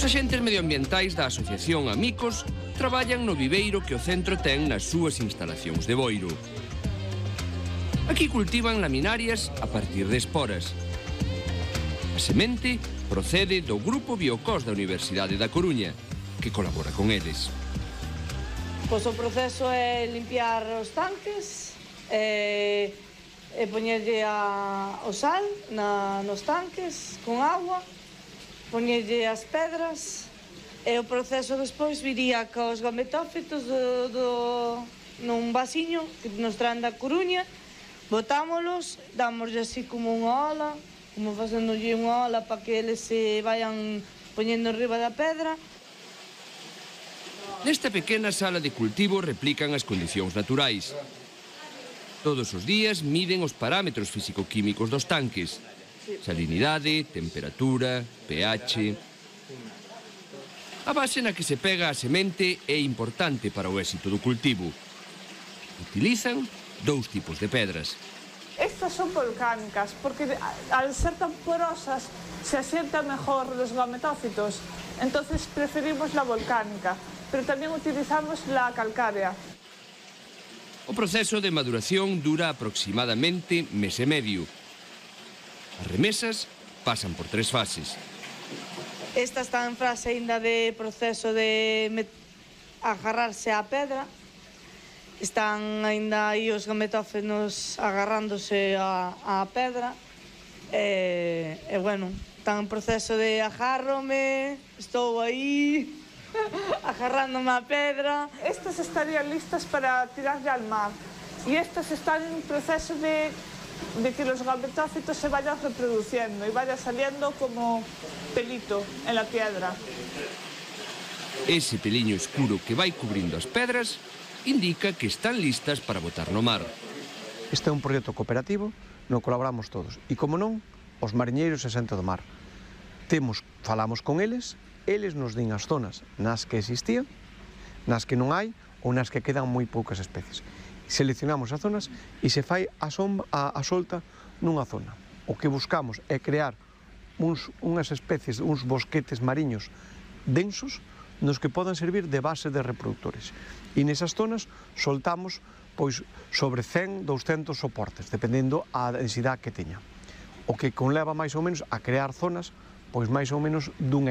agentes medioambientais da Asociación Amicos traballan no viveiro que o centro ten nas súas instalacións de Boiro. Aquí cultivan laminarias a partir de esporas. A semente procede do Grupo Biocos da Universidade da Coruña, que colabora con eles. Pois o proceso é limpiar os tanques e poñerlle o sal nos tanques con agua, poñerlle as pedras e o proceso despois viría cos gametófitos nun vasiño que nos traen da Coruña, botámolos, dámoslle así como unha ola, como facéndolle unha ola para que eles se vayan poñendo enriba da pedra. Nesta pequena sala de cultivo replican as condicións naturais. Todos os días miden os parámetros físico-químicos dos tanques: salinidade, temperatura, pH. A base na que se pega a semente é importante para o éxito do cultivo. Utilizan dous tipos de pedras. Estas son volcánicas porque al ser tan porosas se asientan mejor los gametófitos, entonces preferimos la volcánica, pero también utilizamos la calcárea. O proceso de maduración dura aproximadamente mes e medio. As remesas pasan por 3 fases. Esta está en fase ainda de proceso de agarrarse á pedra. Están ainda aí os gametófitos agarrándose á pedra. Bueno, están en proceso de agárrome, estou aí agarrándome á pedra. Estas estarían listas para tirarle al mar y estas están en proceso de que los gametófitos se vayan reproduciendo y vaya saliendo como pelito en la piedra. Ese peliño escuro que vai cubrindo as pedras indica que están listas para botar no mar. Este é un proxecto cooperativo no colaboramos todos e, como non, os mariñeiros e xente do mar. Falamos con eles nos din as zonas nas que existían, nas que non hai ou nas que quedan moi poucas especies. Seleccionamos as zonas e se fai a solta nunha zona. O que buscamos é crear unhas especies, uns bosquetes mariños densos nos que podan servir de base de reproductores. E nesas zonas soltamos pois sobre 100, 200 soportes, dependendo a densidade que teña. O que conleva máis ou menos a crear zonas pois máis ou menos dun